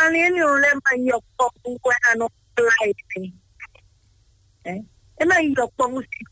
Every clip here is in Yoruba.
ni ole ma yo ko we ano life. E ma yo ko music.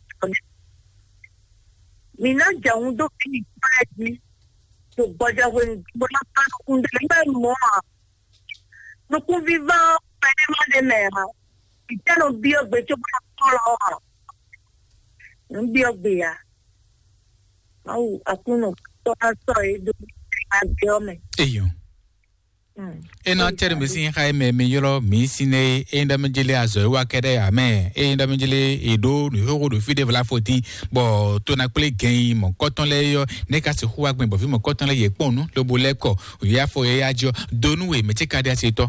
Mina jaun do ki ni to boja when bola pa kunde le mo. No ku viva pa de mera. Itano bio be cho pa non bio bia. Au akuno to asoi do adiome. Eyo. Ena chere misi khai me yoro misine enda mjele azo wa kede ame enda mjele edo ni horo do fide vla foti bo to na pele gen mo koton le yo ne ka se huwa gben bo fi mo koton le ye ponu lo bo leko ya fo ye ajo donu we meche kade aseto.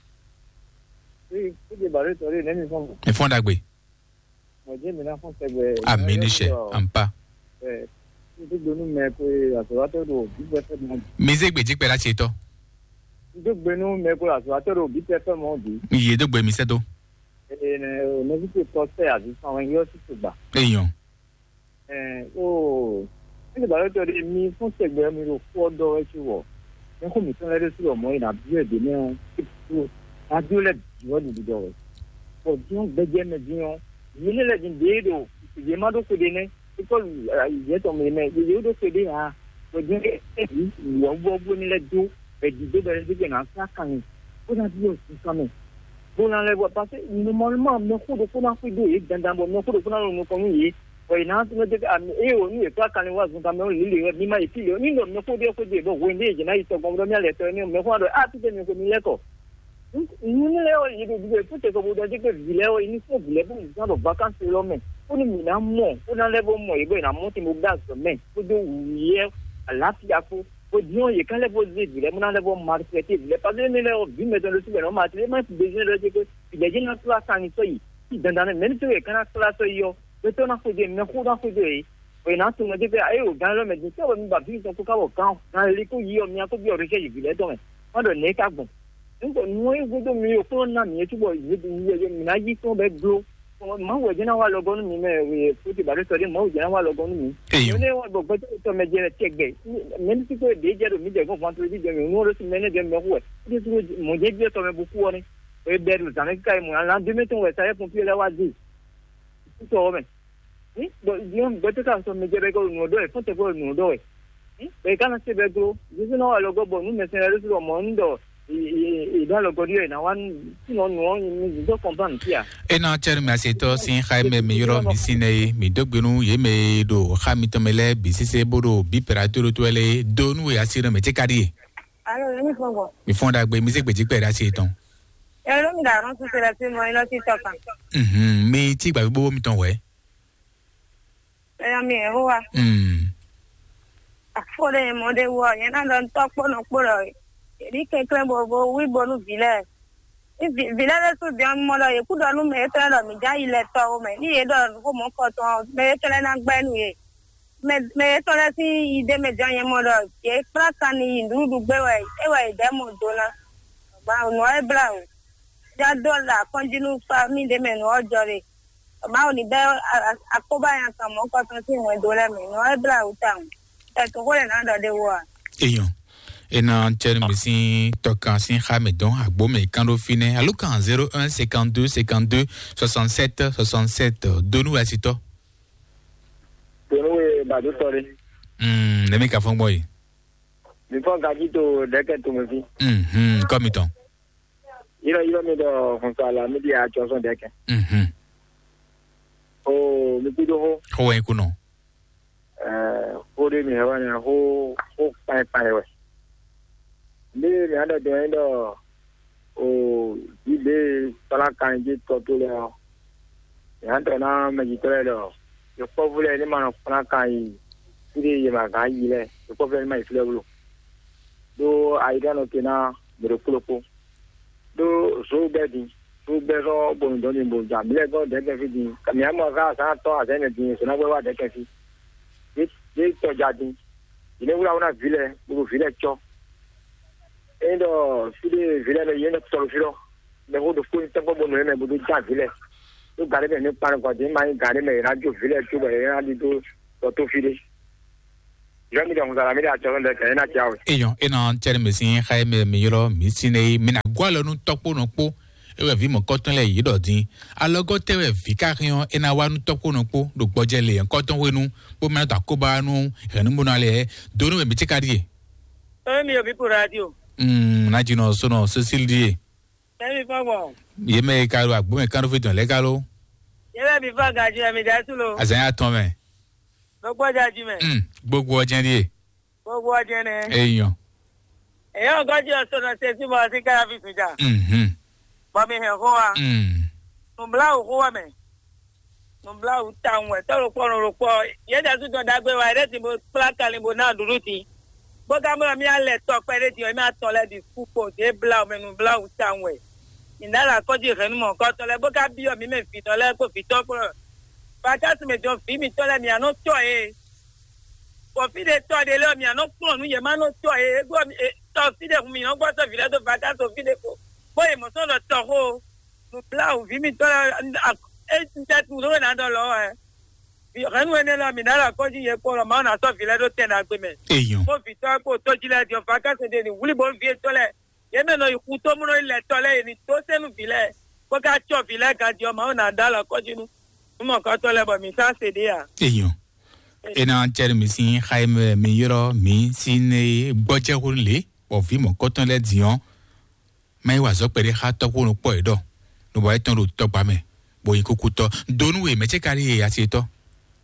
Kuje bare tori neni fon. E fon dagbe. Mo je mi na fon segbe. Aminishe ampa. Donu me ko aso do bi be fe mo. Mizegbe ji pe la seto. Dogbenu me ko aso atoro bi te fe mo bi. Iye dogbe mi seto. Ne vi te to se azu san yo si to ba. Eyan. Kuje bare tori mi fon segbe mi ro ko do e ti wo. En ko mi ton le si o mo ina bi e de ni o. Adule yo ni bi do. Ko dion beje me dion. Yile le din de do. Je ma do ko de ne. Ko ye to me ne. Ye do ko de ha. Ko dion e wo bo ni le do. Dit dans les gens ça quand on a dit aussi quand même on a les voit passer normalement mais faut de qu'on a fait deux dans bon mais faut de qu'on a nous comme yi ouais na tu me dis et on est pas quand on va quand même il ni ma ici ni non mais faut de bon on est na ito comme le lettre ni mais faut de tu me comme il est quoi nous les il dit tout est comme on dit que il faut voulait pour les gens de vacances l'homme on est na mo on a les bon mo et na monter mo gaz mais faut de hier à la fiafo Dion ye quand les posés les mon les bon marketer les pas de les vu mais dans le sud non matériel mais besoin de que les gens là ça ni soyi dans même tu quand là soyi yo le temps faut dire mais faut dans faut dire et na tu me dis ayo dans le mais ça on va vivre pour quand dans les coups yo mi a ko bio recherche vile donc on donne ka bon donc nous yo go mi ko na mi tu bo ye na yi so be glo ma wo jena wa logon mi me futi bare tori ma wo jena wa logon mi ne wa bo to me jere tegbe men ti ko de jero mi de ko fanto di de mi no ro si mene de me ho ti so mo je je to me bu ku oni e be ru zane kai mo ala de me to we sa e pompi le wa di to me ni do dion bo to ka so me jere ko no do e fonte ko no do e kana se be go di no wa logo bo nu me se ro so mo ndo dans le codier na wan sinon nous nous comprendre kia ena cher me aseto sin khaime me yoro misine mi dogbenu ye me do khamitomele bisise bodo biperatoro toele donu e asire me tekadi Allo ni fongo mi fonda gbe mi se gbe ti pe ra seton e lo mi da ran tu se la se mo ilo ti tokan mi ti gba gbogbo mi ton we mi e ho wa afore mo de wo yen na don topo no poro ri ke kle bo wi bonu vile vile le so bi mo lo ye ku do nu me tre lo mi ja ile to o me ni e do ko mo ko to me tre na gba nu ye me to le si ide me jan ye mo lo ye pra kan ni ndu gbe we ide mo do na ba no e bla o ja dollar continue family de me no ojore ba o ni be akoba yan kan mo ko to si won do le me no e bla o tan e to ko le na do de wo eyan ena cher misi toka sin khamedon agbo me kando fine alukan 01 52 52 67 67 donu asito donu e ba do tori ne me ka fon boy mi fon ka ji to deke to me fi comme ton iro me do fon sala mi dia choson deke o mi pido ho en kuno ho de mi hawa na ho pai we le ada do endo o ile tala kan je to to le ya ndo na me ji to le do yo po vule ni ma na kan yi ire ye ma ga yi le yo po vule ma ifle bulo do aida no kena bro kulopo do so be so bon do ni bo ja mi le go de ke fi di mi amo ga sa to a ne di so na we wa de ke fi je to ja di ile wura una vile bu vile cho endo file vile le yene to filo le ho do fun tempo bo no me bu ja vile to gare me ne par ko de mai gare me radio vile to be radio to file jami da ngala me da cho de ke na chao eyon ena cher me sin khaime me yoro mi sine mina boile nous topo non po e vi mo koton le yi do din alogo te we vi karion e na wa nu topo non po do gboje le en koton we nu po me ta ko ba nu e nu mo na le do nu me ti kadie mi obi po radio na jino so no Cecil die mi fa mo ye me ka ro agbo me kan fi don le ka lo ye mi fa ga ji mi da tu lo azan ya ton me gbogbo ja ji me gbogbo ojen die gbogbo ojen ne eyan eyan go ji so na se ti mo ti ka fi suja ba mi he ho wa no bla ho wa me no bla u ta won to ro po ye da tu don da gbe wa re ti mo plaka ni mo na duru ti bo ga mo mi ale to pe re ti o mi a to le di fupo de bla me no bla u ta won inara ko ji re nu mo ko to le bo ga bi o mi me fi to le ko fi to pro ba ta ti me jo fi mi to le mi ano to ko fi de to de le mi ano pro nu ye ma no to go to fi de mi no go to fi le to ba ta to fi de ko bo e mo so lo to ho no bla u fi mi to e ta tu lo na do lo Renu ene la minara ko ji ye ko lo ma na so fi le do ten agbe me. Eyan. Mo fi to ko to ji le di o fa ka se de ni wuli bo fi to le. Ye me no iku to mu no ile to le ni to se nu fi le. Ko ka cho fi le ka di o ma na da la ko ji nu. Mo ka to le bo mi sa se de ya. Eyan. Ena cher mi sin Jaime mi yoro mi sin gboje ko le o fi mo ko ton le dion. Mai wa zo pere ha to ko nu po edo. No ba ton ro to pa me. Bo yin kuku to. Donu we me che kari ya ti to.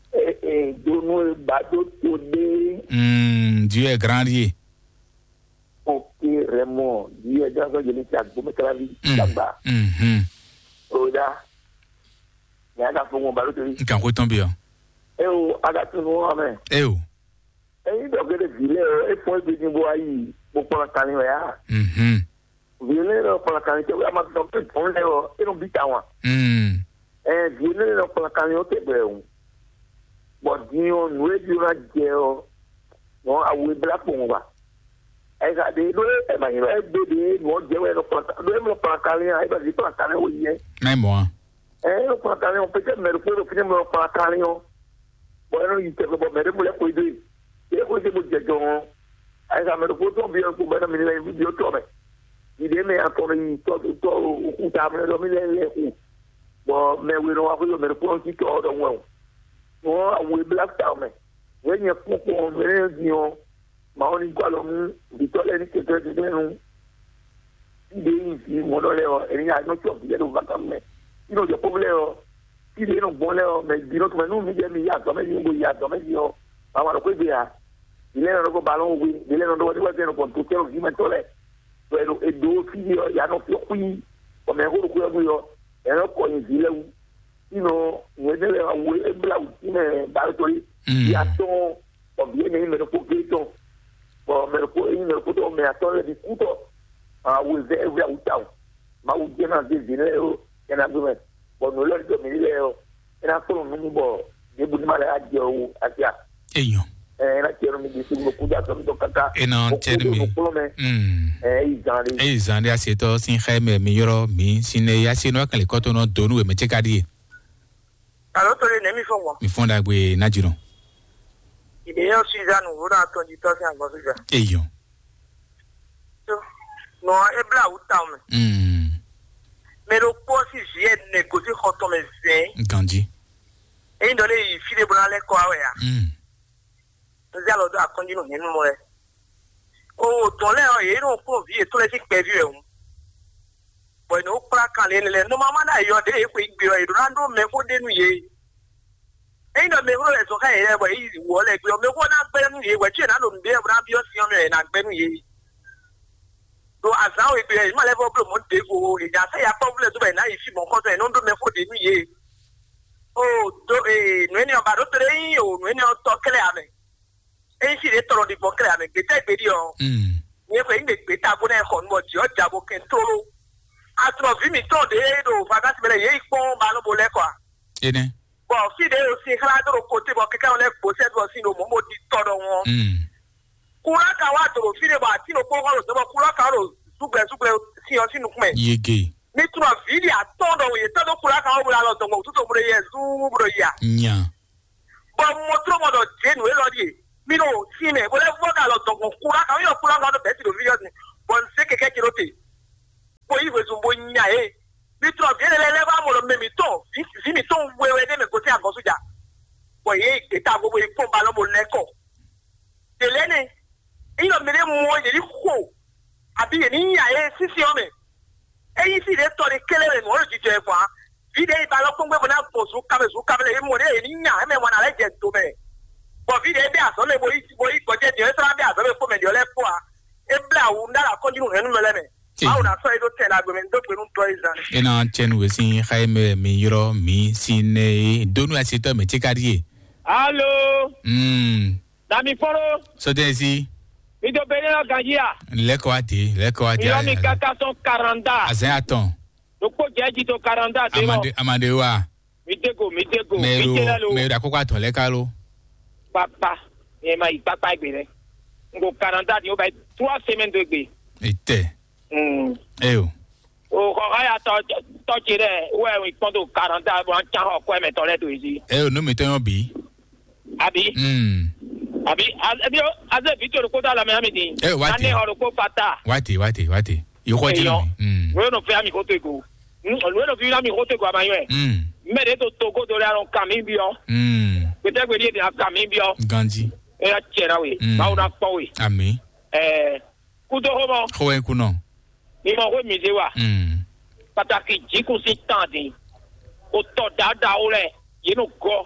Dieu est grand lié. Ok, Raymond, Dieu est dans le chat, vous mettez la vie là-bas. Oda, il y a un peu de baloterie. Quand vous tombez. Eh oh, agate nous, amen. Eh oh. Eh, il doit être vilé, et pour que vous voyez, vous prenez la canne, ya. Vilé, pour la canne, vous avez un peu de fond, et non, bitawa. Eh, vilé, pour la canne, vous avez but you know you not jail no I will black over I got the do e ma you know every no jail no para calinha aí vai para calinha hoje é bom no para calinha o pequeno me foi o primeiro para calinha bueno e teve bom me mulher cuidou e cuidou muito de John aí já me foi tão bem com bem menina vídeo todo e de me atorei todo o tava no menina bom me we no apoio me foi que todo um we black town me when you put on radio ma oni kwalo mu bitole ni kete de nu de mo do leo eni ya no chop de do vatam me you know the problem ti de no bon leo me di no to nu mi je mi ya to me ni go ya to me yo ama ro ko dia ile no go balon wi ile no do de no kon tu ke o me tole pero e do fi ya no fi ku o me go ku yo e no ko ni ile you know, when they are away, in a battery, ya son, or bien in the pocket, or in the photo, may I tell you the photo, with every out. Mau Jena de dinero, and I do it. But no longer Mileo, and I follow Minibo, they would not add you at ya. Eyo. And I tell me this is no good at the Kaka. And on tell me, Zandi Asito, Sin Jaime, Miro, me, Sine Yasino, Calicotono, Donu, and Mechecadi. Alors, tu es nemi font moi. Mi font la gwe Najiro. Il est aussi à nous, on a entendu tout ça en Gosuga. Eyo. Non, et bla ou town. Mais le point si j'ai négocié quand on me fait. Gandhi. Et il donne les filets blancs les quoi, ouais. Nous allons à continuer, nous, ouais. Oh, ton lait, il y a un peu vieux, tous les trucs perdus. Boy no plaka lele no mama na yo de ko igbe o rando me ko denu ye e no me ko le so ka ye boy wo le gbe o me ko na gbe nu ye we che na lo mbe bra bi o si o me na gbe nu ye do asa o igbe ma le problem mo de go e ja se ya problem to be na ifi mo ko so e no do me ko denu ye o do no ni o ba do tere yin o no ni o to kele ame e si le toro di bo kele ame gbe te gbe di o ni ko igbe gbe ta go na e ko nbo ti o jabo ken toro atro vi mi to de do faga se bele ye ipon ba no bo le kwa ene bo fi de o si kala do ko te bo ke ka le po se do si no mo di to do won kura ka wa do fi de ba ti no ko ko do kura ka ro sugbe si o si nu kun yege ni tro video to do ye to do kura ka o bu la lo do mo tu to bu ye su bu ya nya bo mo tro mo do je nu e lo di mi no si me bo le vo ka lo do kura ka yo kura ka do be ti do video ni bo se ke ke ki ro te eh mi tro bien le va mo lo me mi ton si mi ton wewe de me côté à gosuja boye eta go boye fo ba lo mo leko de lene ilo me de mo de ko abi ni ya e sisi o me eyi si de to de kele mo lo ti je kwa vide ba lo pon gbe mo na po su ka le mo de ni nya e me mo na le je to me bo vide be aso le boyi ko je de tra be aso le fo me de le fo a e bla u ndala ko ni enu me le me awu na so e do tell agbe me do pe nu toiza ena chen we sin Jaime mi yoro mi sine donu asito me chikadie. Allô? Dami foro? So desi. Mi do bene la gajia. Leko ati. Mi mi kaka son 40. Azen aton. Do ko jeji to 40 te. Amade wa. Mi tego. Me da kokwa ton lekalo. Papa, e ma papa igbe. Ngo 40 di o ba 3 semaines de gbe. Ite. Eyo. O ko ya to jire we wi pondo 40 bo an cha ho ko me to le do isi. Eyo no me ten bi. Abi. Abi aze video ko da la me amidi. Ani horo ko pata. Wati. Yo ko ji mi. We no fe ami ko to go. We no fi ami ko to go abaywe. Me de to Togo do la ron kamibio. Peut-être que dia de kamibio. Ganji. E a chera we. Ba una po we. Ami. Kudo homo. Ko en kuno. Ni mo ko mi se wa. Pataki ji ko si tandi. O to dada o le. Ye no go.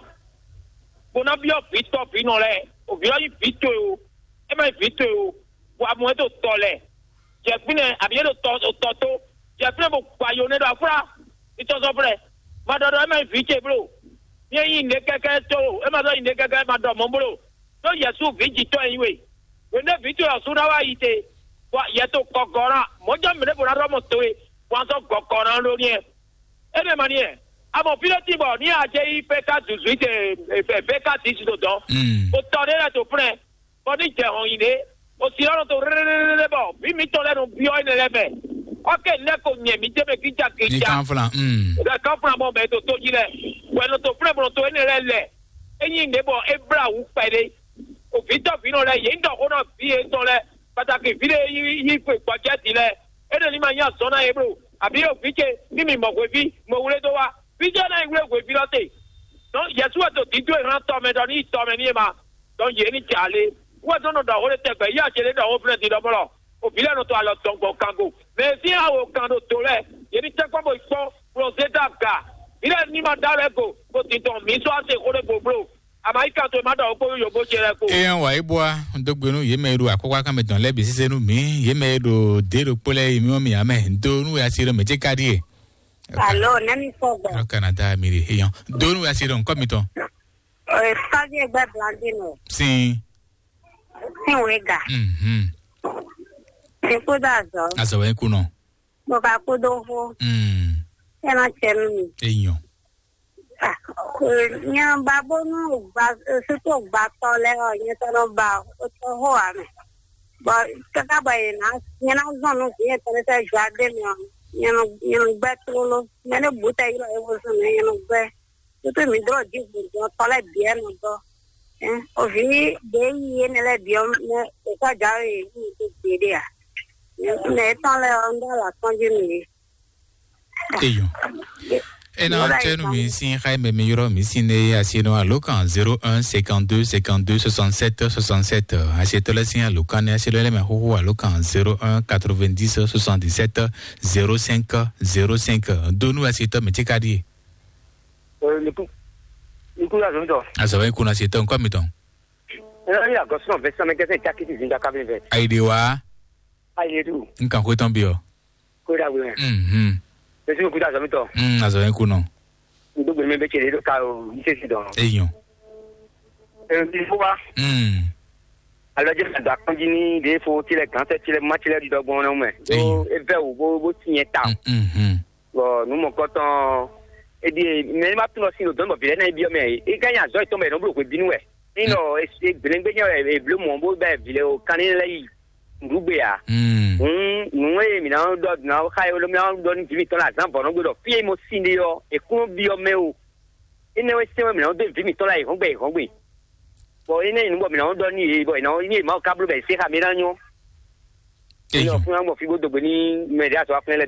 Bona bio vito pino le. O bio yi vito o. E ma vito o. Wa mo to tole. Je fine abi do to. Je fine bo payo ne do afra. Ito so fre. Ma do e ma vite bro. Ni yin ne keke to. E ma do yin ne keke ma do mo bro. So Yesu viji to anyway. When the video asuna wa ite. Wa yeto kokora. Moja mene bo na ro mo to e. Wa so kokora lo ni e. E me mani e. Amo piloti bo ni aje ipeka zuzuite epeka tisi do don. O tore la to pre. Bo ni je hon ide. O si ro to re bo. Bi mi to le no bio ine le me. Okay, ne ko nye mi je me kija. Ni kanfla. Da kanfla mo be to jile. We no to pre bo to ine le. Eyin ne bo ebra wu pede. O vito fino le yin do ko no bi e to le. Pataki vile yi pe budget le. Ene ni ma ya so na e bro. Abi o fike ni mi mo gwe bi mo wule do wa. Vijay na ingwe gwe pilote. Non, Yesu to dido ran to me do ni ma. Don ye ni jale. Wa do no da hole te gbe ya jele da ho fle di do bolo. O bile no to alo tongo kango. Me si a o kando to le. Ye ni te kwa bo ipo proseta ga. Ile ni ma da le go. Bo ti don mi so ase ko le go bro. Ama ika to ma da o ko yo bo jere ko. Wa iboa ndogbenu ye me ru akokwa kan me don le bi sisenu mi. Ye me do de ro pole mi o mi ame. Ndo nu ya sire me je kadie. Allo, nami fogo. Au Canada, miri, heyan. Donu asiro comme ton. Stadi egbe blandino. Si. Si wega. Si kudazo. Azo we kuno. Boka kudoho. Ena chemi. Heyan. Nyan babo no ba suto ba tole o nyetono ba o to ho ame. Ba kaka ba ina nyana zono ye tele ta jade mi. You better, many buta ilo e was a to me draw give the toilet beer no go. O vi de yen le biom ne ka jare ni de dia. Ne tole on la konjini. Eyo. Ena chenu mi sin Jaime mi yoro mi sine asino a lokan 01 52 52 67 67 asito le sin a lokan asilo le me ho a lokan 01 90 77 05 05 donu asito me chikadi Niku la zondo. Azawe kuna asito kwa miton. Ya go so vesa me kete takiti zinga kabine. Aidewa. Aidedu. Nkan ko tombio. Ko da we. Esi ku da so mi to. Azawe kuno. Ndo gbe me be kere ka o ise si don. Eyon. Ti fo wa. Alors je da kanji ni de fo ti le kan se ti le ma ti le di dogbon na me. O e ve o bo ti yen ta. Bo nu mo ko ton e di me ma tuno si lo don bo bi le na bi o me. E kan ya zo to me no bro ko binu e. Ino e gbelengbe yan e blue mo bo be bi le o kan ni le yi. Ngugbe ya. Nwe mi na do na ka yo lo mi na do ni mi to la zan bo no gbo fi mo sinde yo e kun bi o me o ine we se mi na do vi mi to la e hongbe bo ine ni bo mi na do ni bo na ni ma ka blu be se ka mi na nyo ino fun mo fi bo do gbe ni me dia so afun le di me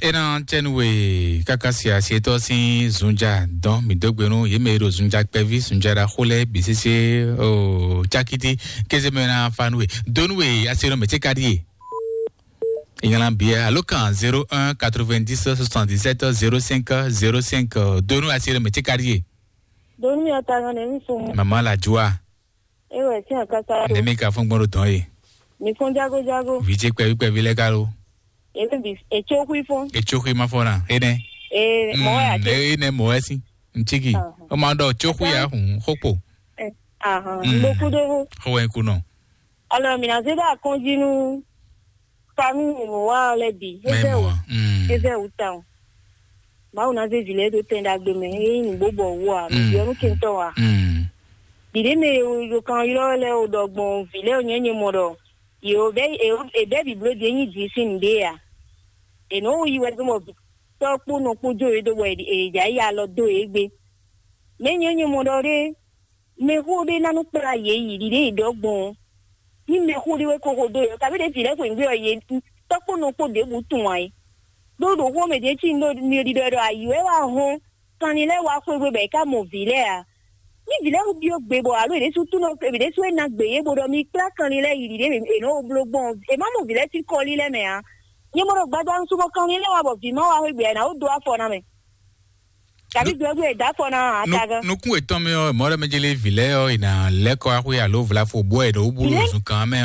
Ena tenwe kakasia sieto si zunja don mi dogbenu yemero zunja pevi zunja da khole bisese o chakiti kezemena fanwe donwe asero metekadie Ingala bien allo 01 90 77 05 05 donu asero metekadie Donu atanga ne mfo Mama la joie ewe ti akasa ne me ka fun gboro ton yi mi fun jago vije pe vile karo ebe bi echokwi fun echokwi ma fona ene mo ya te ene mo esi nchiki o ma do chokwi ya hun hopo beaucoup de howe kuno alors mina zeda konjinu famille mo wa lebi ebe utan ma una ze vile do tenda gbe me ni bobo wa mi yo nu kento wa dide me yo kan yo le odogbon vile onyenye modo yo be e be biblo de yin di sin de ya e no yi we mo to pu no pu jo e do we e ja ya lo do egbe me nyenye modo re me ho de na no pra ye yi dide dogbon ni me ho de we ko do yo ka be de vile ko ngbe ye to pu no pu de bu tun ai do ho me de chi no mi di do ayi we wa ho kan ni le wa ko egbe be ka mo vile a ni vile o bio gbebo alo ede su tuno ede su na gbeye bodo mi kla kan ni le yiri de e no blogbon e ma mo vile ti ko li le me a ni mo ro gbada nsu ko kan ni le wa bo vi mo wa we gbe na o do afo na me tabi gbe da fo na ataga no ku eton me o mo re mejele vile o ina leko akwe alo vla fo bo e do bulu su kan me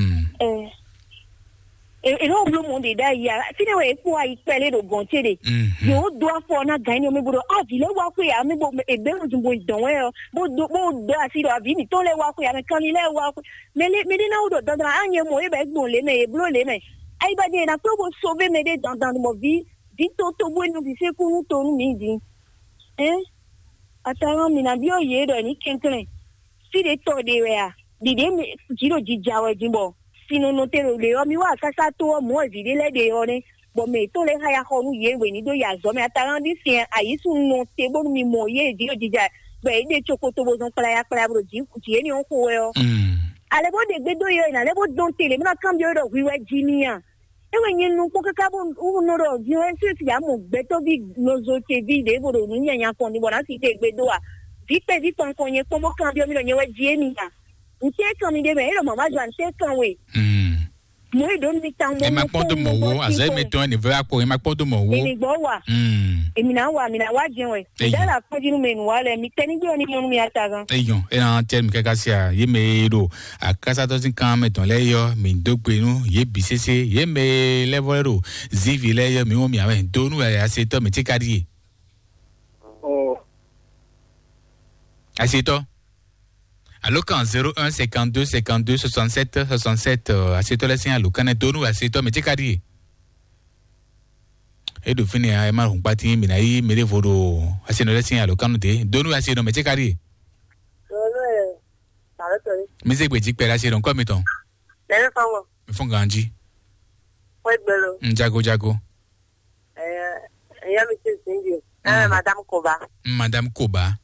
e no blo mo de da ya fine we ku ai pele do gon tede yo do afo na gan ni o me bodo a vile wa ku ya me bo e be mo jumbo idon we o bo do asi do abi mi to le wa ku ya me kan ni le wa ku me de na o do dan anye mo e be gbon le me e blo le me ai ba de na ko bo sauver me de dan mo vi to bo no bi se ku to mi di atara mi na bi o ye do ni kenkere si de to de we a di de me jiro jijawe jimbo sino no te le o mi wa kasa to mo vide le de o ne bo me to le haya ho nu ye we ni do ya zo me atara di si ayisu no te bo mi mo ye di o jija be de chokoto bo zon kala bro ji ku ti eni on ko we o ale bo de gbe do ye na le bo don tele me na kan bi o do wi we ji ni ya e we yin nu ko ka bo u no ro ji o si ya mo gbe to bi no zo te bi de bo do ni yan kon ni bo na si te gbe do a vi ton kon ye ko mo kan bi o mi lo ye we ji eni ya nse kan mi de be ero mama jo nse kan we mo e don mi tan mo ma pon do mo wo aze me ton ni vera ko ma pon do mo wo emi gbo wa emi na wa jin we dala ko jinu me nu wa le mi teni gbe oni mo mi atagan eyon e na tel mi kakasia ye me do akasa to tin kan me ton le yo mi dogbe nu ye bisese ye me level zivi le yo mi o mi ame donu ya se to mi ti kadi aseto allo 01 52 52 67 67 aseto le sin allo kan donu aseto mi ti kadi edu fini a ma hun pati mi na yi mere vodo aseno le sin allo kan de donu aseto mi ti kadi mi se gbeji pera se ron ko mi ton le fawo mi fun ganji we gbero jago ya mi se sinji madame Koba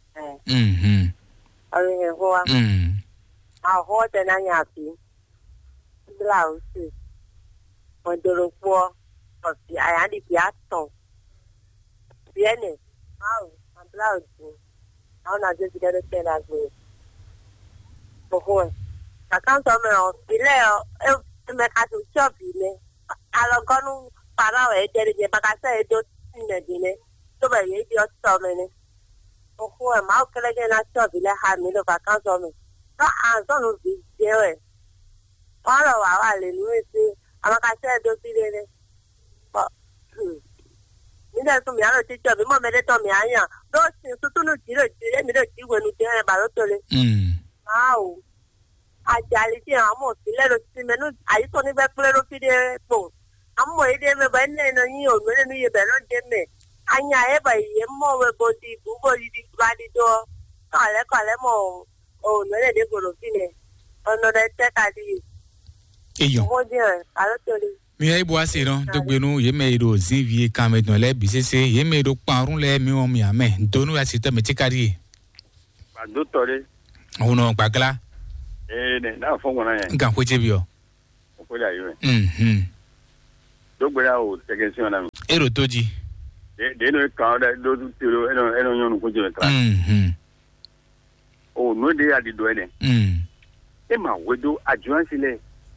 Ari ho wa. A ho de na nya pi. Blouse. O doro po. O si aya di pi aton. Biene. A blouse. A na je de de tela go. Ho. A kan so me o ile o me ka to shop ile. A lo gonu para o e de ba ka se do ne dile. To ba ye di o so me ne. Ojo, ma o kele ke na cho vile ha mi lo vacances o mi. No anzo no vi dewe. Ora wa le nu ese, ama ka se do si le. Ba. Ni da so mi aro ti cho bi mo me de to mi ayan. Do si so tu no ji mi do ji we nu te ba lo to le. Au. Ajali ti amo si le lo si me nu ayi so ni be pele lo fi de po. Amo e de me ba ne no yin o me nu ye be lo de me. Anya eba ye mo we body bubo di body do kale mo o no le de goro fine ono de te ka di eyon mo je alo to le mi ai bo ase ron dogbenu ye me do zinvie kan me don le bisese ye me do parun le mi o mi ame donu asito me ti kari ba do tore uno gbagla ne na fo wona yen nkan ko je bi o ko ya yo dogbera o tegensi ona mi Erotoji. They know count that those who don't know. Oh, no, they are the dwelling. Emma, we do advance in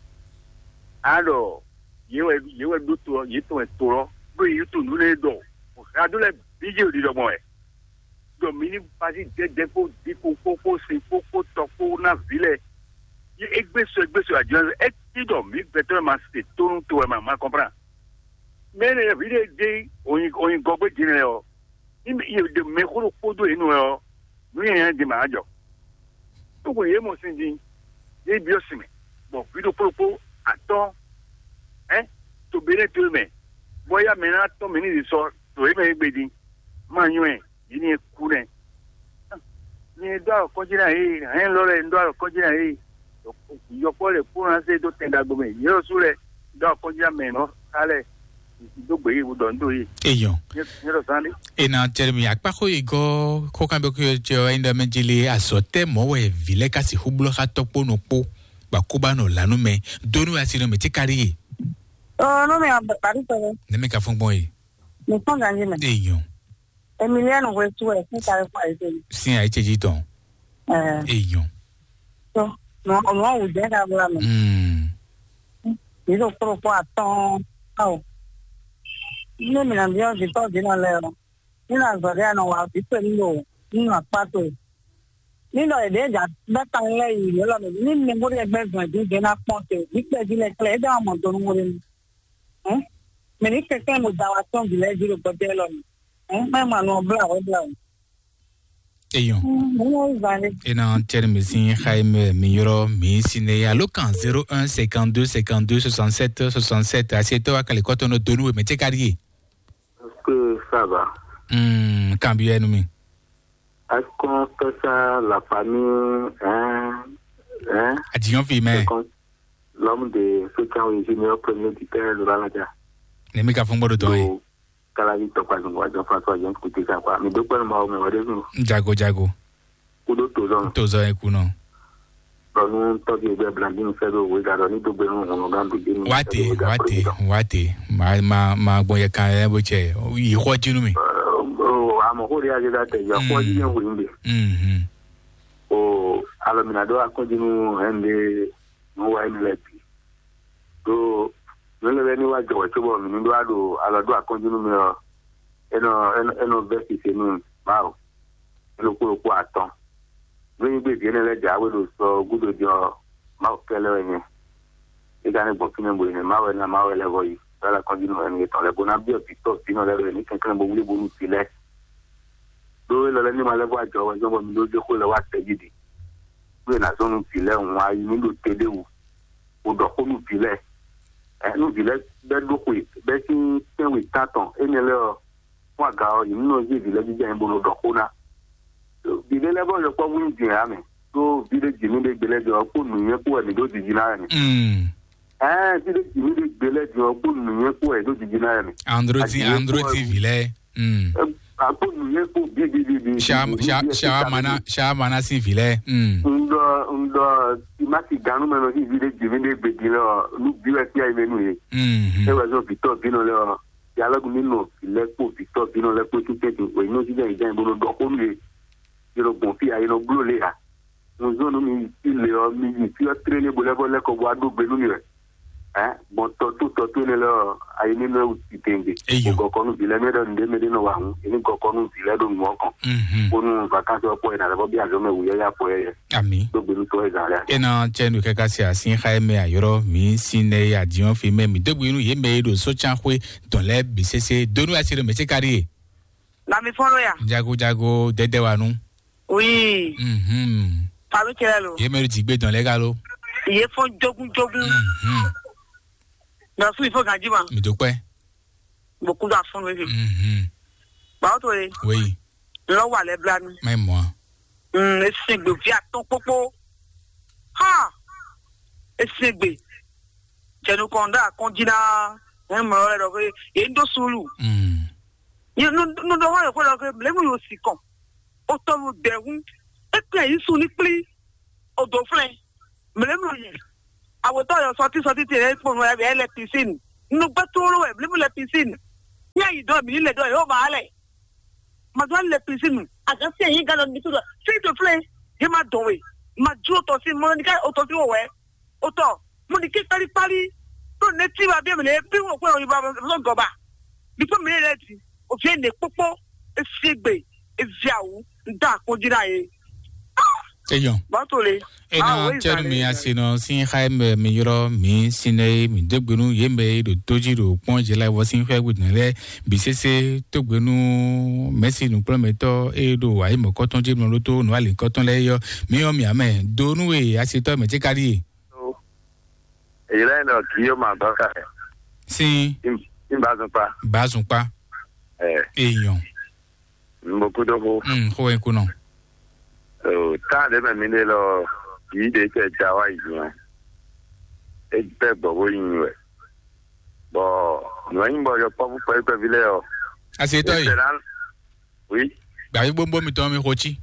Ado, you will do to you to a tour, bring you to Nunedo. I do like video the boy. The meaning passing dead depot, people, focus, talk, na ville. You express advance, you don't make better man stay to a man, comprend. Many every day, only go back general. The Mekoro photo in well, we ain't the majo. So we are sending a biosime, but we don't propose at all. To be a to me. Boy, I may not to many resort to everybody. Manuel, you need cooling. You don't consider and Laura and Dora consider your poor poor and say to tend that woman. You're sure don't consider men or Ale. Don't do it. Eyo. Ena Jeremy akpako igo kokambe jo enda menjili asote mowe vile kasi hublo hatokpo no po bakuba no lanu me donu asino me tikari. Oh no me abari to. Ne me ka fon boy. Me fon ganji me. Eyo. Emiliano we tuwe sin kare kwa ise. Sin a icheji ton. Eyo. So no o je ka bla me. Ni do pro po aton. Oh. Ni me nambia de to de no leo. Ni na zoria no wa ti pe ni no apato. Ni no ede ja beta nle yi lo ni me mo re gbezun di de na ponte. Ni pe di le kle da mo to no mo re. Me ni ke mo da wa ton di le di ro pe lo ni. Me ma no bla o bla. Eyo. Ena termisi Jaime Miyoro mi sine ya lokan 01 52 52 67 67 asieto akale koto no tonu e mete kariye. Que ça va. Cambio nous. Est-ce qu'on fait ça la famille Adion fime. L'homme de ceux qui ont ingénieur premier du père de la Ne me ka fon bodo toy. Kala yi to kwa ngwa Jean-François Jean kuti ka kwa mi do kwa ma o me wade nu. Jago. Kudo tozo e kuno. Onu to di be blandi mi fedo we ga ni do be nu ono gandu di ni. Wate. Ma gbo ye kan e bo che. Yi ho jinu mi. Amo ho ria da te ya ko di en wimbe. O alaminado akojinu ende no wa ni lepi. To nele ni wa jo chobo mi ndo ado alado akojinu mi eno vesti senu bawo. Eno ko aton. When you be in a ledger, I will so good with your mouth color in you. You can't book in a mouth and a mouth level. I'll continue and get on the Bonabia Pito, level, and you can come over the select. Do the animal level, I go and do the whole what they did. When I don't feel why you need to tell you who the whole file. And no village, that look with, betting with Taton, any level. What girl, you know, the village and Bono the Hona. The level of problem in Army. Go village immediate village or put me and go to Jinarani. Village immediate village or put me and go to Jinarani. Androti Ville. I put me big Shamana si Ville. Mati Ganuman of his village immediate beginner, look directly anyway. There was no Victor Pino, Yalagumino, Lepo, Victor Pino, Lepo to take when no again, but only. Confia in a blue layer. Muzono mi ile mi fi trainer bolebo le ko wadu beluni re. But to ne lo ayini no itenge. Ko konu bile me do nde me de no wa hu. Ni ko konu bile do mo kan. Onu vacances opo na bo bi ajo me wuye ya po ye. Ami. Do belu to ezale. Ena chenu ke kasi asin Jaime ayoro mi sine ya dion fi me mi de bu inu ye me do so chan hwe don le bisese donu asire me che kari. La mi folo ya. Jago dede wa nu. Oui. Paris Kello. Ye me ti gbe dan le ga lo. Ye fo jogun. Na su ifo ganji ma. Mi dupe. Beaucoup da fon we. Ba o to e. Oui. Lo wa le bla ni. Même moi. E segbe fi aton popo. Ha. E segbe. Jenu konda konjina. E mo re do ke e ndo sulu. Ye no do wa ko lo ke le mu yo si kon. Otoru deun ekle isu ni pli odofle mlemu yi awoto yo soti te e pon we le piscine no betoro we mlemu le piscine ya yi do mi le do yo ba le ma do le pisinu aga se yin ga lo mi to see to play he ma do we ma ju to si mo ni ka o to si o we o to mo ni ki pari to ne ti ba bi mi le bi wo pe o ba so go ba bi po mi le ti o fi ne popo e sigbe e viawu nda ko jira e eyon batole ena chermi asino sin haime mi yoro mi sine mi degbenu yembe do tojiro ponje la wo sin fe gudnele bisese togbenu merci nous prometo e do wa imo koton je mi loto no ale koton le yo mi o mi ame donu e asito me tikari Ele no kiyo ma doka si bazunpa eyon beaucoup de ho ho en kuno ta de me mine lo yi de che jawa yi e pe bo yin we bo no yin bo yo po pe vile o asito yi oui ba yi bombo mi to mi hochi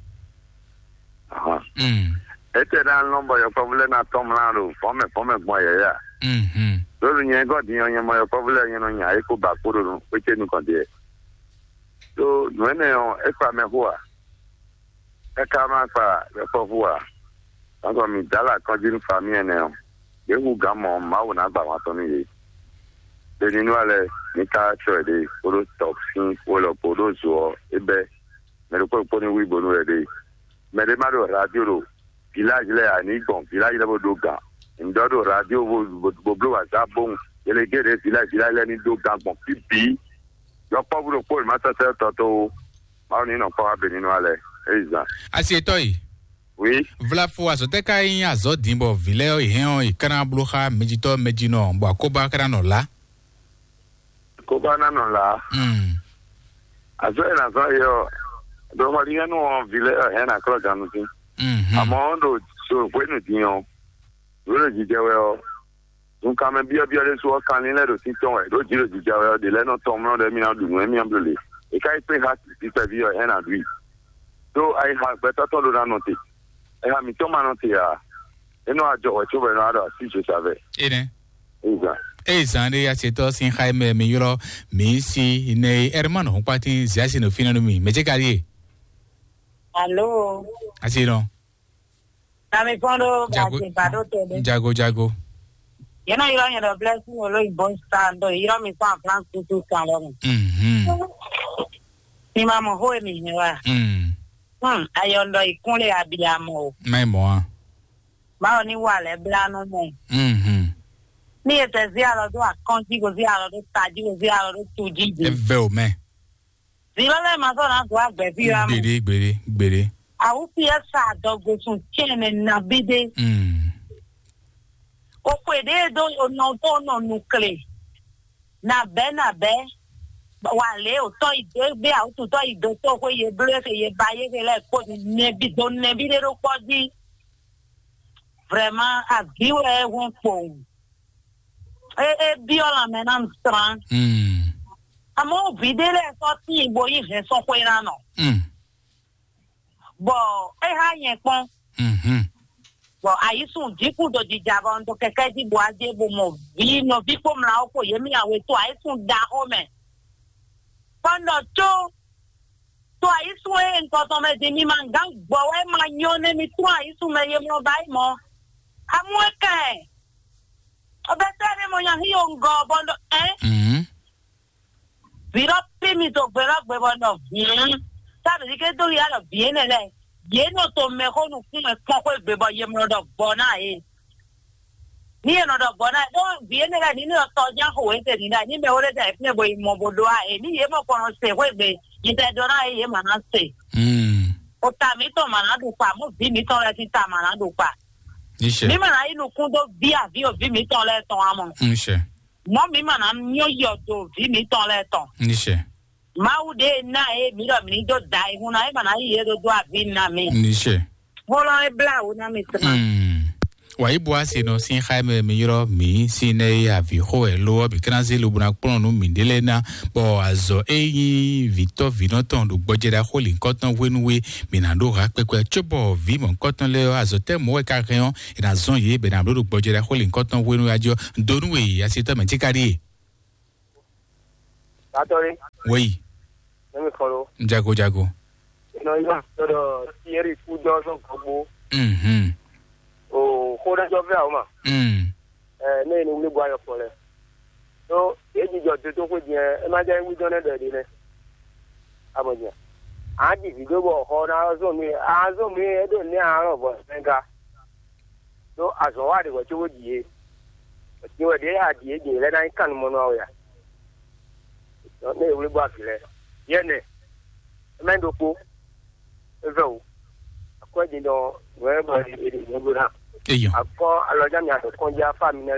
aha ete dan no bo yo po vile na tom na ro po me mo ya lórí yẹn gọ́ọ̀dì yan mọ ọkọ̀ fúlẹ̀ yẹn náà yàn áyé kó bá kúrò nù pété nìkan díẹ̀ tó nùwẹ́nẹ̀ yàn ẹ̀fà mẹ́fọ́ ẹ̀ka máa fa ẹ̀fọ́ fún wa lọ́kọ̀ mi dálà kan jí nípa mí ẹ̀ náà ewu gan mọ̀ máwò náà gbà wọn tó níye ṣe nínú alẹ́ ní ká ṣọ ẹ̀dẹ̀ kóró tọ̀ sí wọlọ̀ kóró zọ ẹbẹ̀ mẹ́rẹ́kọ́ ìpọ́ni wíìbò nù ẹ̀dẹ̀ mẹ́rẹ́ má dọ̀ rádìó village lẹ́ ànígbọ̀n village lẹ́ bó do gan ndodo radio boblo whatsapp bon elegere village ni do gangbon pipi yo pobro ko ma ta to ma ni no ko abeni no ale eiza asietoi oui vla fo aso te ka yin azo dimbo vile o ihan ikana bloha mejito mejino bo akoba kana no la koba na no la azo na zo yo do ma ri no vile hena kro janu tin amondo so kwenu dion lórí jíjẹwẹ ọ nǹkan mẹ bíọ bíọ lẹsùn ọkàn nílẹ ló ti tán ẹ ló jí ló jíjẹwẹ ọ délẹ náà tán ọmọ rẹ mìíràn dùn ẹmí àbúlé ìka ìpè ha ti pẹ bíọ ẹ nà dùn tó àyè ha gbẹtọtọ ló dáná tè ẹ ha mi tó máa nà tè à inú àjọ ọ̀tí ó bẹ̀rẹ̀ náà àdó àti ìṣe sàbẹ̀. Zan de aseto sin Jaime mi yoro mi si ne hermano un pati ziasi no fina no mi me chekari. Allo. Asino. Nami fondo basi bado tele. Jago. Yena ira yena blessing olo ibon stand ira mi San Francisco salon. Ni mama ho mi ni wa. Ayondo ikunle abiamo. Mai mo. Ma ni wale blano mo. Ni ete zialo do akonti go zialo do taji go zialo do tuji. Eve o me. Zilale ma so na do agbe bi ra mo. Gbere. Awu pia sa dogo sun chene na bide. O kwede do no to no nukle. Na be wale o to ide be a to ide to ko ye bre ke ye baye ke le ko ne bi de ro ko di. Vraiment a biwe won po. Biola menan stran. Amo bidele so ti bo yi je so ko ira no. Bo ha yen pon. Bo ayisun jiku do dijaba ndo keke di bo ade bo mo vi no bi ko mla ko ye mi awe to ayisun da o me. Pondo to ayisun e nko to me di mi manga gbo we ma nyone mi to ayisun me ye mo bai mo. Amo ke. Obetene mo yan hi ongo bondo Viro pimi to gbera gbebono. Sabe que do ya lo viene le. Yeno to me ko nu kun e ko ko gbebo ye mo do bona e. Ni no do bona do viene la ni no to ja ho e te ni na ni me ore da e bo mo bodo a e ni ye mo ko no se ho be ni te do na e ye mana se. O ta mi to mana do pa mo vi mi to le ti ta mana do pa. Mi mana inu kun do via o vi mi ton le ton amon. Mo mi mana nyo yo do vi mi ton le ton. Maude na e mi do mi do dai huna e mana ye do a vi na mi. Vola e bla una mi tma. Wa ibo asino sin Jaime mi yoro mi sine ya vi ho e lo bi kranze lo buna pon no mi dele na bo azo eyi Victor Vinoton do gbojera holi nkotan wenuwe mi na do ha pepe chobo vi mo nkotan le azo te mo e ka reon e na zon ye be na do gbojera holi nkotan wenu ajo donuwe asito me tikari. Satori Oui. Même follow. Jago. Non, il va de Thierry Coudo son combo. Oh, Koda Jovia, ma. Mais nous ne voyons pas. So, et du job de tout bien, imagine we don't have the dinner. Abonia. I give you go hold on me, I don't know about Venga. So, as a while, what you would ye. But you are there, ye, then I can't monoya. Don't know we back there. Yene. Mendoko. Zo. According to wherever it is, you have. I've got a lot of Conja family.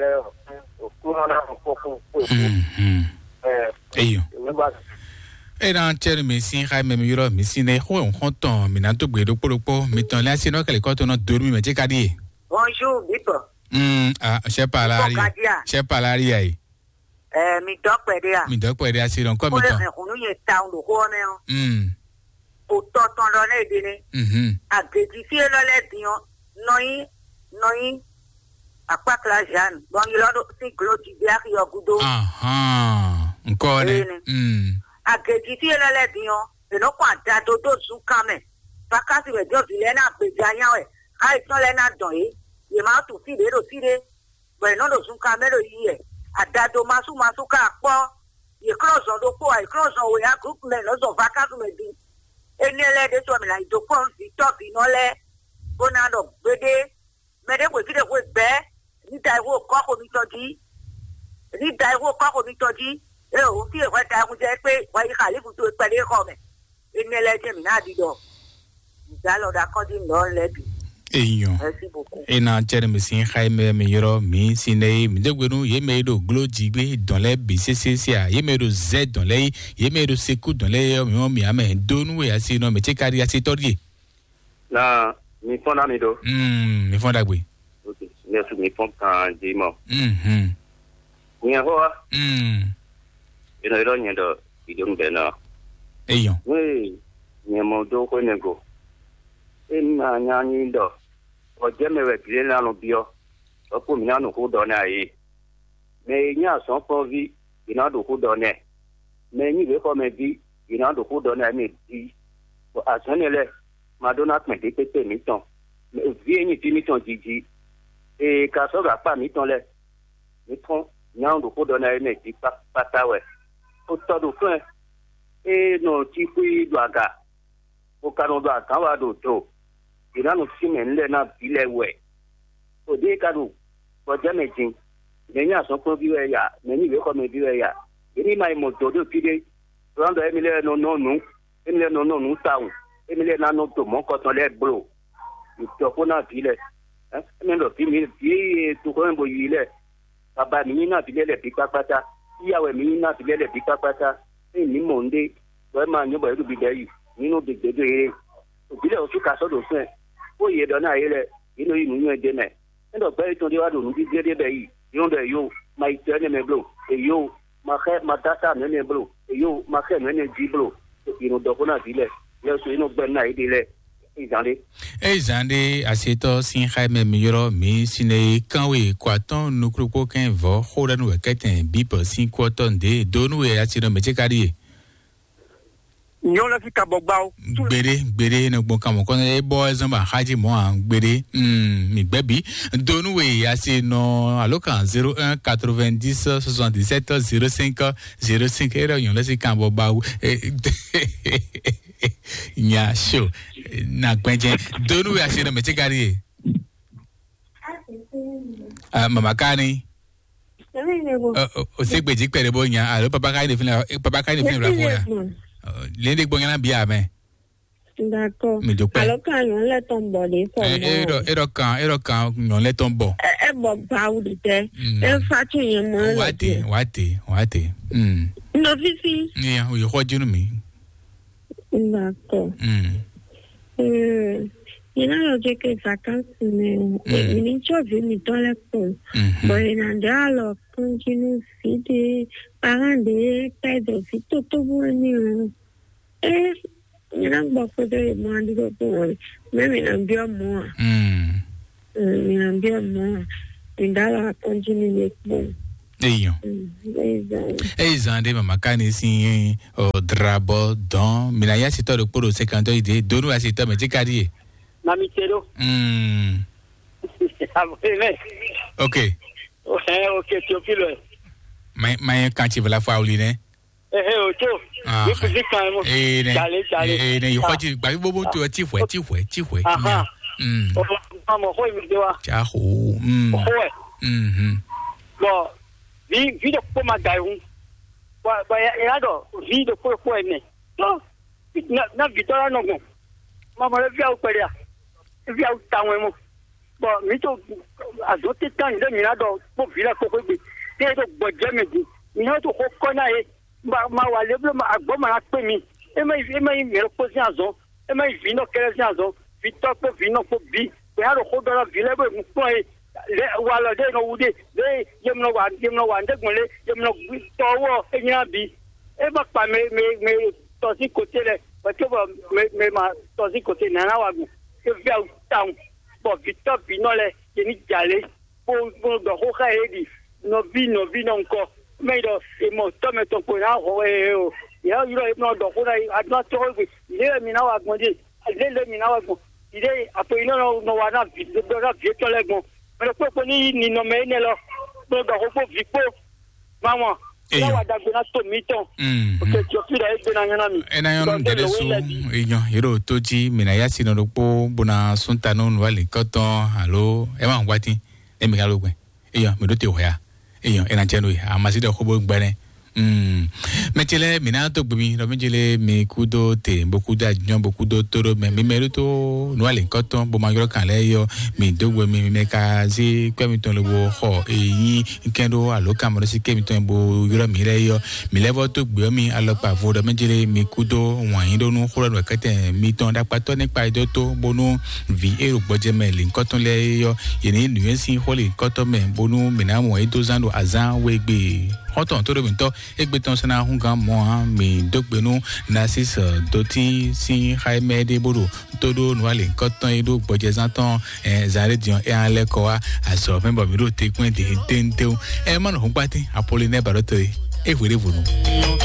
Era cher missing high memuro missing a home honton, Minato Guido Polopo, Miton Lassino Calicotono Durmi Magicadi. Bonjour, Bipo. Shepalaria. Mi doc pedia. Mi doc pedia, si don't come. Unuye town the corner. Utoton lone dine. A gretifier le dion, noi. Apa kelajan, bang ilado si gloti biar yo gudo. Nkone. Agejiti elele dion, eno kwa dado do zukame. Pakasi we jo vilena bejanya we. Ai ton lena don ye ma tu fi de do sire. We no do zukame do ye. Adado masu ka po. Ye cross on do po, I cross on we a group men no so vacancy me di. Enele de so me la do po fi top inole. Bonado bede. Mede we fi de we be. Ni daiwo koko mi toji o fi e wa da mu je pe wa yi khalifu to pe le ko me enele je mi na di do dalo da ko di no le bi eyan ena jeremy sin Jaime mi yoro mi sine mi degwenu ye me do gloji gbe don le bi cc a ye me do z don le ye me do seku don le mi ame donu we asi no me chekari asi tori na mi fonda mi do mi fonda gbe. Merci, mes pompes quand j'ai mort. Ni hoa. Il y a rien de bidon bena. Ayons. Oui, ni mon dos konego. Et na nyani do. O jeme we pile na no bio. O ko mi na no ko do na yi. Mais nya son pour vie, il na do ko do ne. Mais ni we ko me bi, il na do ko do na me bi. O asonele, madonna me de pete mi ton. Mais vie ni ti mi ton jiji. Et quand ça va pas, mi-temps là, mi-temps, il y a un peu de n'aimé, qui pas ta ouais. Au temps de fin, et non, tu peux doaga. Au canon doit quand va d'auto. Il y a un simen là, n'a pas ouais. Au dé cadeau, pour jamais dire, il y a son produit ya, mais il veut comme il veut ya. Il y a un moto de pied, rendre Emile non, Emile non, taou, Emile non, tout mon quand on les blo. Il te connaît pile. Mais le film est tout un beau il Baba Mina Pile de Picapata, Yawe Mina Pile de Picapata, et Nimonde, vraiment, you better be there. You know the day. Pile aussi Casso de Saint. Oh, you don't know, you know, you know, dinner. And the very to the other, you get it by you, you, my turn me blow, you, my head, my data, and blow, you, my head, and blow. You know, the Hona Village. Yes, you know, Ben Night. Zande aseto sin Jaime mi yoro mi sine kanwe kwaton nukruko ken vo hoda nu keten bipo sin kwaton de donu e asino mechekari nyon la fi kabogbao gbere no gbon kan mo kon e bo zamba haji mo an gbere mi gbebi donu e asino alokan 01 90 77 05 05 era yon la si kan bogbao nya show na gbenje donu we asino mechekari mama kani o se gbeji pere bo nya alo papa kani fin la fo ya lende gbonyana bia me d'accord alors quand on let tomber les formes ero kan on let tomber e bo ba u de e fa ti mo wate no fifi ni o yo junu mi d'accord il a le que vacances mais il vu mi dans la pole bon il a alors continue fide parents de père fit tout venir et il a beaucoup de monde pour même il a bien moi il a bien moi il a continue bon Eyan. Ezande mama kani si drabo don mina ya sito de poro secondary ide donu asito me tikari. Na mitero. Okay. Okay, Théophile. Mais quand tu veux la fois oli ne? Oto. Ni pisi kan mo. Chale. Ne yo kwati ba bobo to ti fwe. Aha. Mo ho mi dewa. Cha ho. Bon, vi de ko ma gaun. Ba ya do vi de ko ene. To na vitora no go. Mama le vi au peria. Vi au tawen mo. Bon, mi to azote tan de mi na do po vila ko gbe. Te do gboje meji. Mi na to ko kona e ma wa le blo ma agbo ma pe mi. E ma mi ro si azon. E ma vi no kere si azon. Vi to po vi no po bi. Pe ha ro ko do la vile be mu po e le wa lo de no wude. De yem no wa de gunle, yem no to wo e nya bi. E ba pa me to si kote le. Ba ke ba me ma to si kote na na wa gu. E vi au town. Bon, Victor Pinole, qui est allé pour le Roca Edi, no vino encore. Mais il m'a tombé ton connard, il y a eu le nom de Roca, à droite, il est le minao à grandir, il est le minao à grandir. Il est après, il n'a pas vu de la vie sur les bons. Mais le peuple ni nommé, ni là, le Roca Vico, maman. Enayon deresu yoro toji minaya sinoropo bona suntano nwali koton alo ema ngwati emigalo gwe eyo medote hoya eyo enachenu amaside khobo gbere metele minato gbi no mejele mi kudo te beaucoup d'adjon beaucoup d'autoro mais mi meruto nwali koton bo magro kan le yo mi dogwe mi meka zi kwemiton lobo ho eyin kendo alo kamero si kemiton bo yoro mi re yo mi levo to gbe mi alopa vo do mejele mi kudo wan yin do nu khoro no kete mi ton da pato nipa ido to bonu vi ero gboje me le koton le yo yeni nuyen si holi koton me bonu mina mo edo zando azan wegbe hoton to robinto egbeton sana hunga mo mi dogbenu nasis doti si Jaime de Bodo todo nwale koton edo gboje zanton zare dion e ale ko wa aso member mi ro te kun de tente e man hun pati Apolline Barote e were vunu